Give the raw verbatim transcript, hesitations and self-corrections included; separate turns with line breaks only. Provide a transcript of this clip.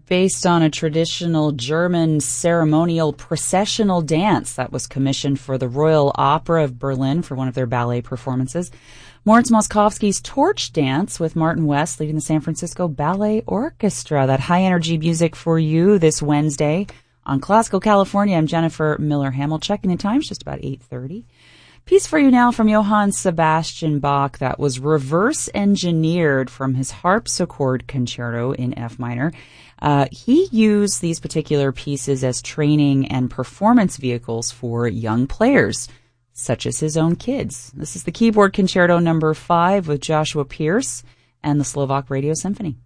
based on a traditional German ceremonial processional dance that was commissioned for the Royal Opera of Berlin for one of their ballet performances. Moritz Moszkowski's Torch Dance with Martin West leading the San Francisco Ballet Orchestra. That high-energy music for you this Wednesday on Classical California. I'm Jennifer Miller-Hamill. Checking the time, it's just about eight thirty. Piece for you now from Johann Sebastian Bach that was reverse engineered from his harpsichord concerto in F minor. Uh, he used these particular pieces as training and performance vehicles for young players, such as his own kids. This is the Keyboard Concerto number five with Joshua Pierce and the Slovak Radio Symphony.